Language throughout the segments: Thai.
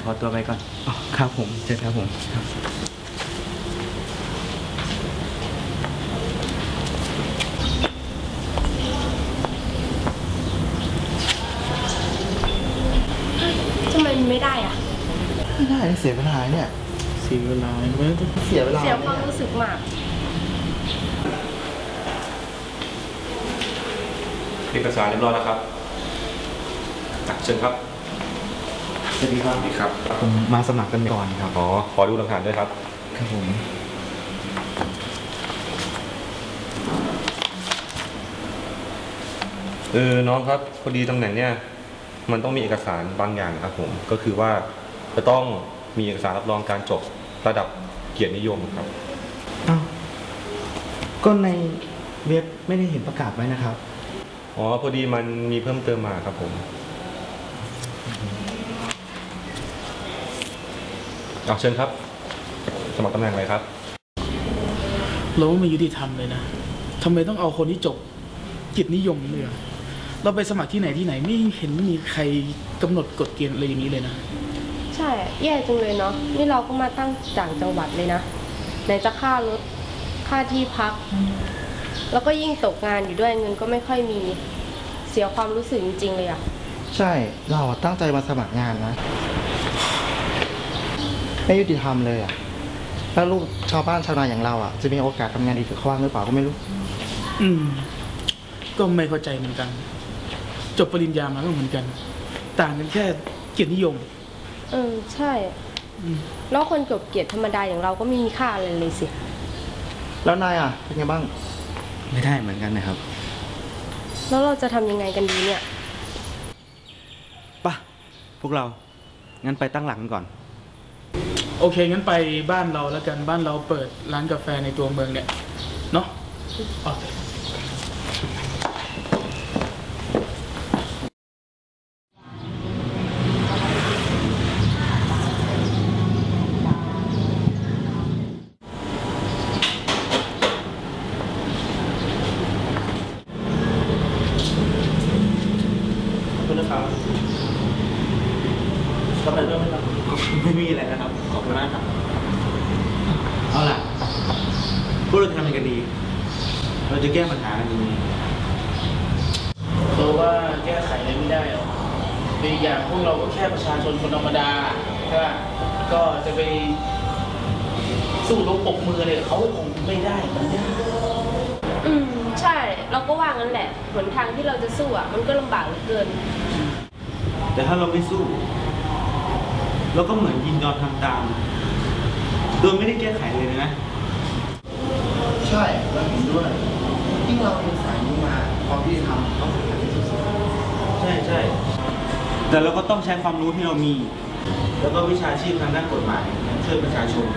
อตัวไปก่อนอ๋อครับผมเจอครับผมทำไมมันไม่ได้อะไม่ได้เสียเวลาเนี่ยเสียเวลาไม่ต้องเสียเวลาเสียความรู้สึกมากเอกสารเรียบร้อยแล้วครับเชิญครับสวัสดีครับสวัสดีครับผมมาสมัครกันก่อนครับอ๋อ ขอดูหลักฐานด้วยครับครับผมน้องครับพอดีตำแหน่งเนี่ยมันต้องมีเอกสารบางอย่างครับผมก็คือว่าจะต้องมีเอกสารรับรองการจบระดับเกียรตินิยมครับอ้าวก็ในเว็บไม่ได้เห็นประกาศไว้นะครับอ๋อพอดีมันมีเพิ่มเติมมาครับผมเชิญครับสมัครตำแหน่งอะไรครับเราไม่ยุติธรรมเลยนะทำไมต้องเอาคนที่จบกิจนิยมเลยเราไปสมัครที่ไหนไม่เห็นมีใครกำหนดกฎเกณฑ์อะไรอย่างนี้เลยนะใช่แย่จังเลยเนาะนี่เราก็มาตั้งต่างจังหวัดเลยนะไหนจะค่ารถค่าที่พักแล้วก็ยิ่งตกงานอยู่ด้วยเงินก็ไม่ค่อยมีเสียความรู้สึกจริงๆเลยอะใช่เราตั้งใจมาสมัครงานนะไม่ยุติธรรมเลยอ่ะแล้วลูกชาวบ้านชาวนาอย่างเราอ่ะจะมีโอกาสทำงานดีกับเขาบ้างหรือเปล่าก็ไม่รู้ก็ไม่เข้าใจเหมือนกัน จบปริญญามาก็เหมือนกันต่างกันแค่เกียรตินิยมใช่แล้วคนจบเกียรติธรรมดาอย่างเราก็ไม่มีค่าอะไรเลยสิแล้วนายอ่ะเป็นไงบ้างไม่ได้เหมือนกันนะครับแล้วเราจะทำยังไงกันดีเนี่ยป่ะพวกเรางั้นไปตั้งหลักกันก่อนโอเคงั้นไปบ้านเราแล้วกันบ้านเราเปิดร้านกาแฟในตัวเมืองเนี่ยเนาะโอเคไม่มีอะไรนะครับขอบคุณมากครับเอาล่ะพวกเราจะทำยังไงกันดีเราจะแก้ปัญหากันยังไงเพราะว่าแก้ไขอะไรไม่ได้หรอกอีกอย่างพวกเราก็แค่ประชาชนคนธรรมดาก็จะไปสู้รบปกมือเลยเขาคงไม่ได้มันยากใช่เราก็ว่างั้นแหละหนทางที่เราจะสู้อ่ะมันก็ลำบากเหลือเกินแต่ถ้าเราไม่สู้เราก็เหมือนยินยอมทำตามโดยไม่ได้แก้ไขเลยนะใช่เราเห็นด้วยยิ่งเราเป็นสายนี้มาความยุติธรรมต้องสำคัญที่สุดใช่แต่เราก็ต้องใช้ความรู้ที่เรามีแล้วก็วิชาชีพทางด้านกฎหมายช่วยประชาชน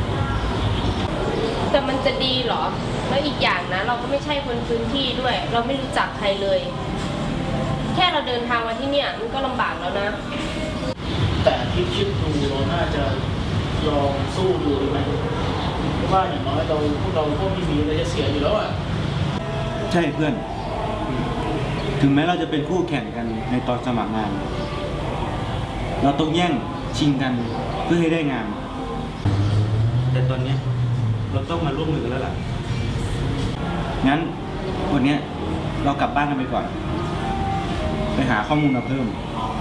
แต่มันจะดีเหรอแล้วอีกอย่างนะเราก็ไม่ใช่คนพื้นที่ด้วยเราไม่รู้จักใครเลยแค่เราเดินทางมาที่เนี่ยมันก็ลำบากแล้วนะแต่คิดดูเราน่าจะลองสู้ดูดีไหมเพราะว่าอย่างน้อยพวกเราไม่มีอะไรจะเสียอยู่แล้วอ่ะใช่เพื่อนถึงแม้เราจะเป็นคู่แข่งกันในตอนสมัครงานเราต้องแย่งชิงกันเพื่อให้ได้งานแต่ตอนนี้เราต้องมาร่วมมือกันแล้วล่ะงั้นวันนี้เรากลับบ้านกันไปก่อนไปหาข้อมูลมาเพิ่ม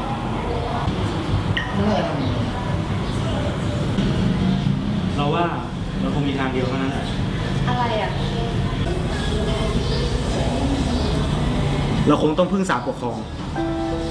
เราว่าเราคงมีทางเดียวเท่านั้นแหละอะไรอ่ะเราคงต้องพึ่งศาลปกครอง